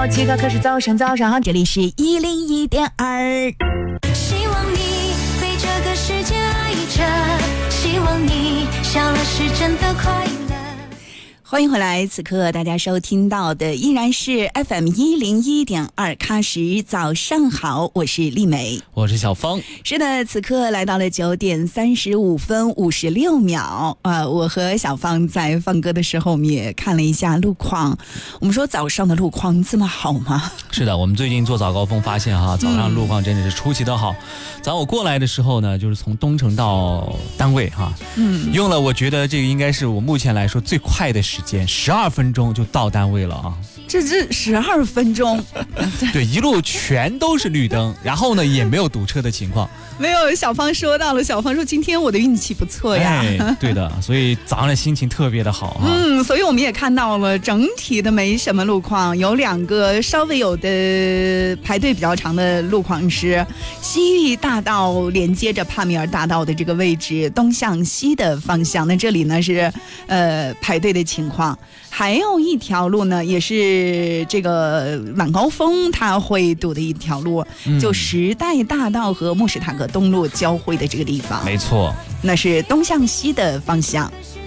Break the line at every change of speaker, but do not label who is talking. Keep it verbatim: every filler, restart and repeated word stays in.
好，七个可是早上早上好，这里是一零一点二。
希望你被这个世界爱着，希望你笑了是真的快乐。
欢迎回来，此刻大家收听到的依然是 F M 一零一点二喀什，早上好，我是丽美，
我是小芳。
是的，此刻来到了九点三十五分五十六秒。呃，我和小芳在放歌的时候，我们也看了一下路况。我们说早上的路况这么好吗？
是的，我们最近做早高峰发现哈，早上路况真的是出奇的好。嗯、早上我过来的时候呢，就是从东城到单位哈，嗯，用了我觉得这个应该是我目前来说最快的时间，十二分钟就到单位了啊。
这这十二分钟，
对，一路全都是绿灯，然后呢也没有堵车的情况。
没有，小芳说到了，小芳说今天我的运气不错呀。
哎，对的，所以早上的心情特别的好哈。
嗯，所以我们也看到了整体的没什么路况，有两个稍微有的排队比较长的路况是西域大道连接着帕米尔大道的这个位置，东向西的方向，那这里呢是呃排队的情况。还有一条路呢，也是这个晚高峰它会堵的一条路，嗯、就时代大道和穆什塔格东路交汇的这个地方。
没错，
那是东向西的方向。